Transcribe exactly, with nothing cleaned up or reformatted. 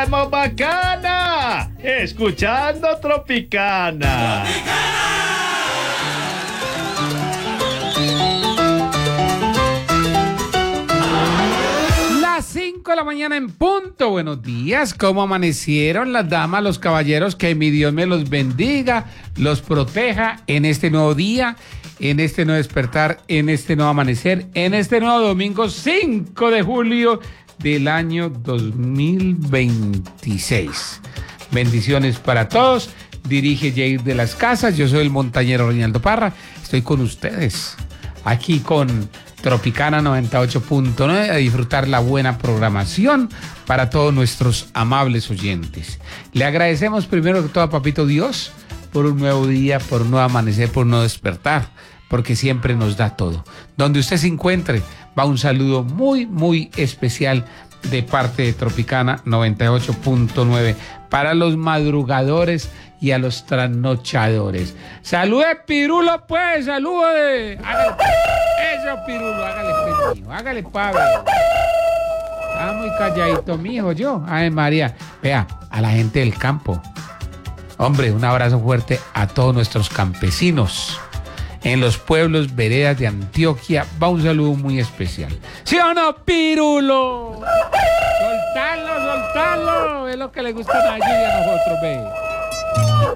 pasamos bacana, escuchando Tropicana. Las cinco de la mañana en punto. Buenos días, ¿cómo amanecieron las damas, los caballeros? Que mi Dios me los bendiga, los proteja en este nuevo día, en este nuevo despertar, en este nuevo amanecer, en este nuevo domingo cinco de julio del año dos mil veintiséis. Bendiciones para todos. Dirige Jair de las Casas. Yo soy el montañero Reinaldo Parra. Estoy con ustedes aquí con Tropicana noventa y ocho punto nueve a disfrutar la buena programación para todos nuestros amables oyentes. Le agradecemos primero que todo a Papito Dios por un nuevo día, por un nuevo amanecer, por un nuevo despertar, porque siempre nos da todo. Donde usted se encuentre, va un saludo muy, muy especial de parte de Tropicana noventa y ocho punto nueve para los madrugadores y a los trasnochadores. ¡Salude, Pirulo, pues! ¡Salude! Hágale, eso, Pirulo, hágale, pues, mijo. Hágale, Pablo. Está muy calladito, mijo, yo. Ay, María. Vea, a la gente del campo. Hombre, un abrazo fuerte a todos nuestros campesinos. En los pueblos, veredas de Antioquia, va un saludo muy especial. ¿Sí o no, Pirulo? Soltalo, soltalo. Es lo que le gusta a Nayo y a nosotros, ve.